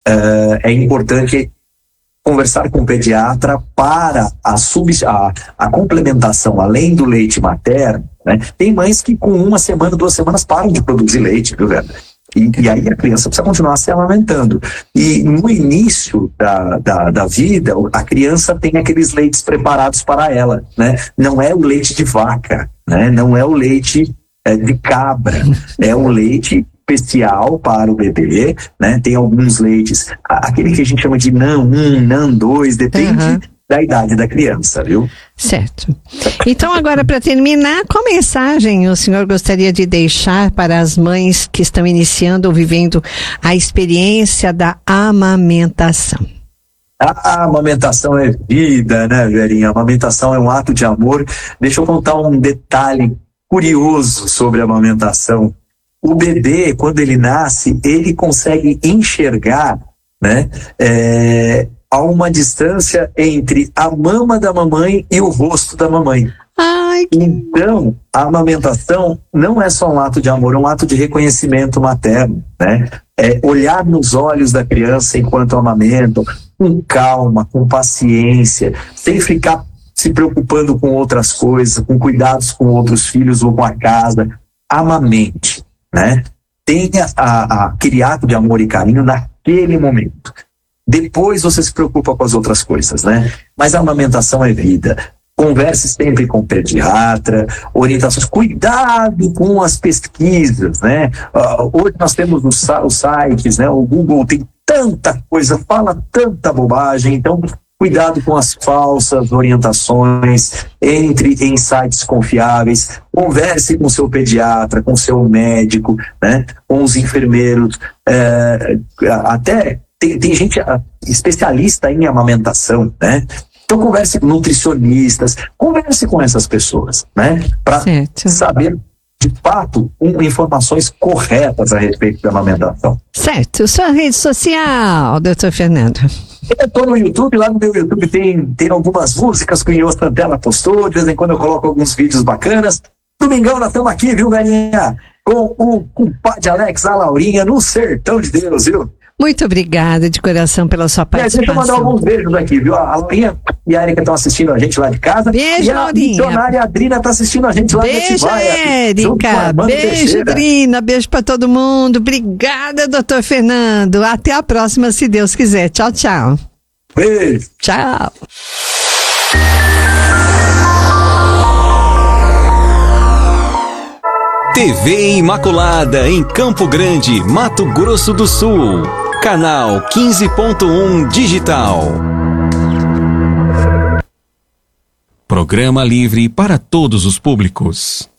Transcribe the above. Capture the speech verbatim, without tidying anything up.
uh, é importante conversar com o pediatra para a, sub, a, a complementação, além do leite materno, né? Tem mães que com uma semana, duas semanas param de produzir leite, viu, velho? E, e aí a criança precisa continuar se amamentando. E no início da, da, da vida, a criança tem aqueles leites preparados para ela, né? Não é o leite de vaca, né? Não é o leite é, de cabra, é um leite especial para o bebê, né? Tem alguns leites, aquele que a gente chama de N A M um, N A M dois, depende uhum. da idade da criança, viu? Certo. Então agora, para terminar, qual mensagem o senhor gostaria de deixar para as mães que estão iniciando ou vivendo a experiência da amamentação? A amamentação é vida, né, Verinha? A amamentação é um ato de amor. Deixa eu contar um detalhe curioso sobre a amamentação. O bebê, quando ele nasce, ele consegue enxergar, né, é, a uma distância entre a mama da mamãe e o rosto da mamãe. Ai, que... Então, a amamentação não é só um ato de amor, é um ato de reconhecimento materno, né? É olhar nos olhos da criança enquanto amamentam, com calma, com paciência, sem ficar se preocupando com outras coisas, com cuidados com outros filhos ou com a casa. Amamente, né? Tenha a, a, aquele ato de amor e carinho naquele momento. Depois você se preocupa com as outras coisas, né? Mas a amamentação é vida. Converse sempre com o pediatra, orientações, cuidado com as pesquisas, né? Uh, hoje nós temos os, os sites, né? O Google tem tanta coisa, fala tanta bobagem, então cuidado com as falsas orientações, entre em sites confiáveis, converse com seu pediatra, com seu médico, né? Com os enfermeiros, é, até tem, tem gente especialista em amamentação, né? Então converse com nutricionistas, converse com essas pessoas, né? Para saber de fato um, informações corretas a respeito da amamentação. Certo. Sua rede social, doutor Fernando? Eu estou no YouTube, lá no meu YouTube tem, tem algumas músicas que o Iô Santella postou, de vez em quando eu coloco alguns vídeos bacanas. Domingão nós estamos aqui, viu, galinha? Com o compadre Alex, a Laurinha, no Sertão de Deus, viu? Muito obrigada de coração pela sua participação. É, deixa eu mandar alguns beijos aqui, viu? A Laurinha e a Erika estão assistindo a gente lá de casa. Beijo, e a missionária Adrina está assistindo a gente lá de Atibaia. Beijo, Erika. Beijo, Adrina. Beijo para todo mundo. Obrigada, doutor Fernando. Até a próxima, se Deus quiser. Tchau, tchau. Beijo. Tchau. T V Imaculada em Campo Grande, Mato Grosso do Sul. Canal quinze ponto um Digital. Programa livre para todos os públicos.